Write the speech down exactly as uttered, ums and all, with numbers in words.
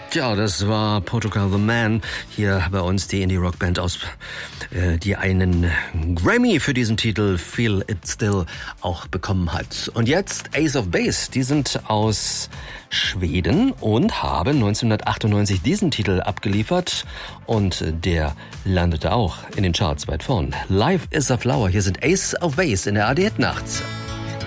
Tja, das war Portugal the Man, hier bei uns die Indie-Rock-Band aus, äh, die einen Grammy für diesen Titel Feel It Still auch bekommen hat. Und jetzt Ace of Base, die sind aus Schweden und haben neunzehnhundertachtundneunzig diesen Titel abgeliefert und der landete auch in den Charts weit vorn. Life is a Flower, hier sind Ace of Base in der A R D Hit Nacht.